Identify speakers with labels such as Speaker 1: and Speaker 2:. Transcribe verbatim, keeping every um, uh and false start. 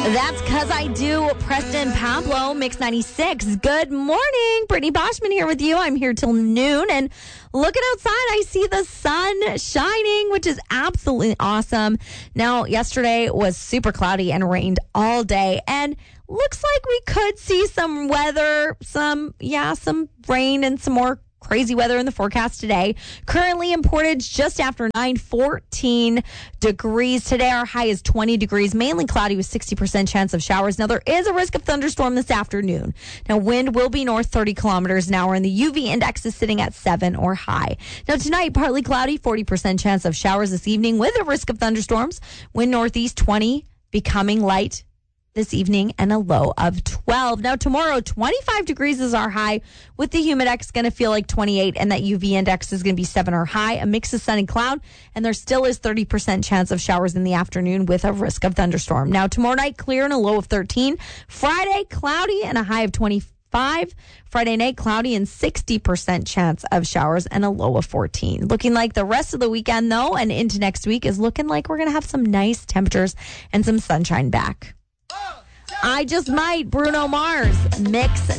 Speaker 1: That's Cause I Do. Preston Pablo, Mix ninety-six. Good morning. Brittany Boschman here with you. I'm here till noon. And looking outside, I see the sun shining, which is absolutely awesome. Now, yesterday was super cloudy and rained all day. And looks like we could see some weather, some, yeah, some rain and some more crazy weather in the forecast today. Currently in Portage, just after nine, fourteen degrees. Today, our high is twenty degrees, mainly cloudy with sixty percent chance of showers. Now, there is a risk of thunderstorm this afternoon. Now, wind will be north thirty kilometers an hour, and the U V index is sitting at seven or high. Now, tonight, partly cloudy, forty percent chance of showers this evening with a risk of thunderstorms. Wind northeast twenty, becoming light this evening, and a low of twelve. Now, tomorrow, twenty-five degrees is our high, with the humidex going to feel like twenty-eight, and that U V index is going to be seven or high, a mix of sun and cloud, and there still is thirty percent chance of showers in the afternoon with a risk of thunderstorm. Now, tomorrow night, clear and a low of thirteen. Friday, cloudy and a high of twenty-five. Friday night, cloudy and sixty percent chance of showers and a low of fourteen. Looking like the rest of the weekend, though, and into next week is looking like we're going to have some nice temperatures and some sunshine back. I Just Might, Bruno Mars, Mix